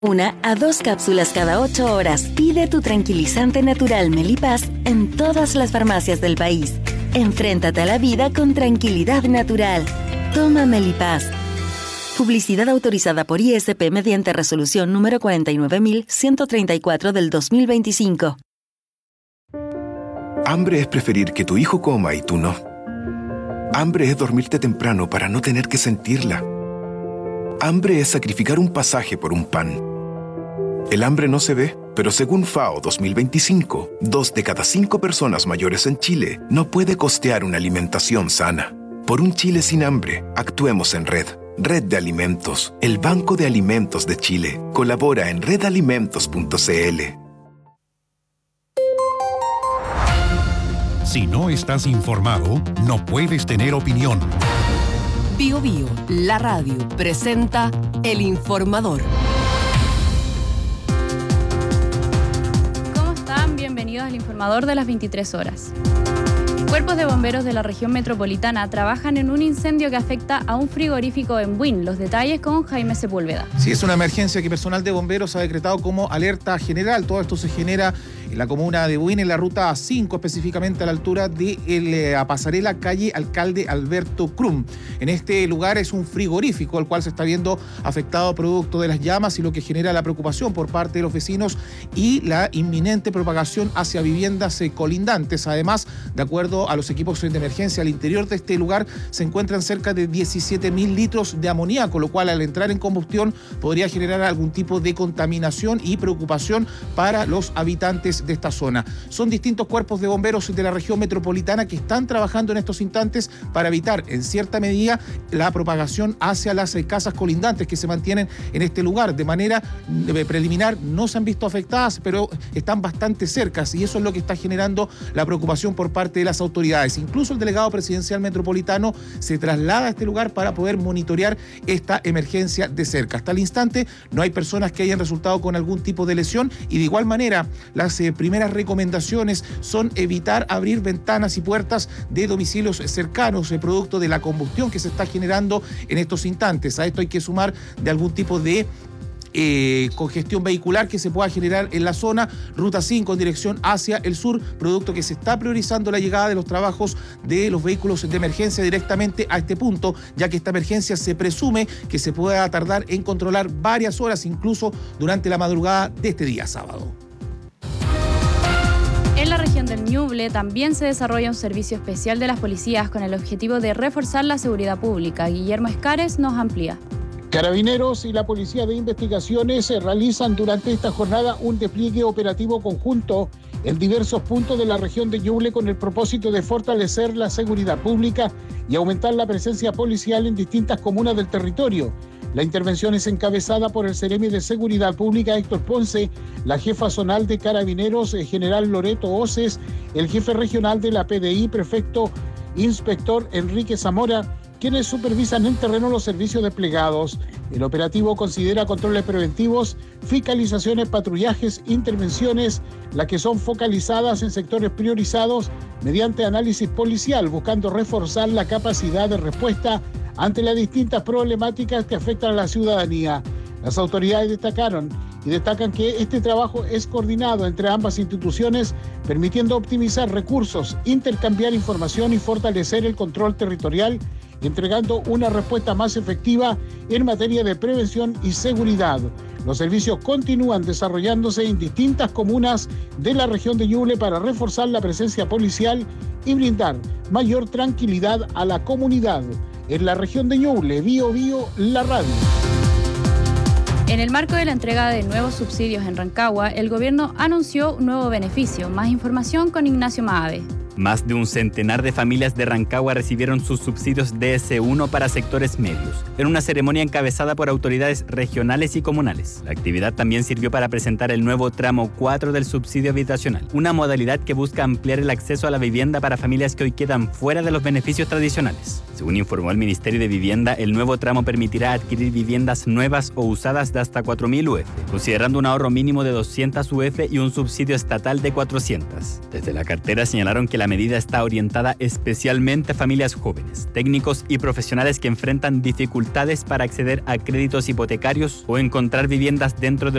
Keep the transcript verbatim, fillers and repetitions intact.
Una a dos cápsulas cada ocho horas. Pide tu tranquilizante natural Melipaz en todas las farmacias del país. Enfréntate a la vida con tranquilidad natural. Toma Melipaz. Publicidad autorizada por I S P mediante resolución número cuarenta y nueve mil ciento treinta y cuatro del dos mil veinticinco. Hambre es preferir que tu hijo coma y tú no. Hambre es dormirte temprano para no tener que sentirla. Hambre es sacrificar un pasaje por un pan. El hambre no se ve, pero según FAO dos mil veinticinco, dos de cada cinco personas mayores en Chile no puede costear una alimentación sana. Por un Chile sin hambre, actuemos en red. Red de Alimentos, el Banco de Alimentos de Chile. Colabora en red alimentos punto c l. Si no estás informado, no puedes tener opinión. Bio Bio, la radio, presenta El Informador. ¿Cómo están? Bienvenidos al Informador de las veintitrés horas. Cuerpos de bomberos de la región metropolitana trabajan en un incendio que afecta a un frigorífico en Buin. Los detalles con Jaime Sepúlveda. Sí, es una emergencia que personal de bomberos ha decretado como alerta general. Todo esto se genera en la comuna de Buin, en la ruta cinco, específicamente a la altura de la pasarela calle Alcalde Alberto Crum. En este lugar es un frigorífico, el cual se está viendo afectado producto de las llamas y lo que genera la preocupación por parte de los vecinos y la inminente propagación hacia viviendas colindantes. Además, de acuerdo a los equipos de emergencia, al interior de este lugar se encuentran cerca de diecisiete mil litros de amoníaco, lo cual al entrar en combustión podría generar algún tipo de contaminación y preocupación para los habitantes de esta zona. Son distintos cuerpos de bomberos de la región metropolitana que están trabajando en estos instantes para evitar en cierta medida la propagación hacia las casas colindantes que se mantienen en este lugar. De manera preliminar no se han visto afectadas, pero están bastante cercas y eso es lo que está generando la preocupación por parte de las autoridades. Incluso el delegado presidencial metropolitano se traslada a este lugar para poder monitorear esta emergencia de cerca. Hasta el instante no hay personas que hayan resultado con algún tipo de lesión y de igual manera las eh, primeras recomendaciones son evitar abrir ventanas y puertas de domicilios cercanos, eh, producto de la combustión que se está generando en estos instantes. A esto hay que sumar de algún tipo de Eh, congestión vehicular que se pueda generar en la zona, ruta cinco en dirección hacia el sur, producto que se está priorizando la llegada de los trabajos de los vehículos de emergencia directamente a este punto, ya que esta emergencia se presume que se pueda tardar en controlar varias horas, incluso durante la madrugada de este día sábado. En la región del Ñuble también se desarrolla un servicio especial de las policías con el objetivo de reforzar la seguridad pública. Guillermo Escares nos amplía. Carabineros y la Policía de Investigaciones realizan durante esta jornada un despliegue operativo conjunto en diversos puntos de la región de Ñuble con el propósito de fortalecer la seguridad pública y aumentar la presencia policial en distintas comunas del territorio. La intervención es encabezada por el Seremi de Seguridad Pública Héctor Ponce, la jefa zonal de Carabineros general Loreto Oces, el jefe regional de la P D I, prefecto inspector Enrique Zamora, quienes supervisan en terreno los servicios desplegados. El operativo considera controles preventivos, fiscalizaciones, patrullajes, intervenciones, las que son focalizadas en sectores priorizados mediante análisis policial, buscando reforzar la capacidad de respuesta ante las distintas problemáticas que afectan a la ciudadanía. Las autoridades destacaron y destacan que este trabajo es coordinado entre ambas instituciones, permitiendo optimizar recursos, intercambiar información y fortalecer el control territorial, entregando una respuesta más efectiva en materia de prevención y seguridad. Los servicios continúan desarrollándose en distintas comunas de la región de Ñuble para reforzar la presencia policial y brindar mayor tranquilidad a la comunidad. En la región de Ñuble, Bio Bio, la radio. En el marco de la entrega de nuevos subsidios en Rancagua, el gobierno anunció un nuevo beneficio. Más información con Ignacio Maave. Más de un centenar de familias de Rancagua recibieron sus subsidios D S uno para sectores medios, en una ceremonia encabezada por autoridades regionales y comunales. La actividad también sirvió para presentar el nuevo tramo cuatro del subsidio habitacional, una modalidad que busca ampliar el acceso a la vivienda para familias que hoy quedan fuera de los beneficios tradicionales. Según informó el Ministerio de Vivienda, el nuevo tramo permitirá adquirir viviendas nuevas o usadas de hasta cuatro mil U F, considerando un ahorro mínimo de doscientas U F y un subsidio estatal de cuatrocientas. Desde la cartera señalaron que la medida está orientada especialmente a familias jóvenes, técnicos y profesionales que enfrentan dificultades para acceder a créditos hipotecarios o encontrar viviendas dentro de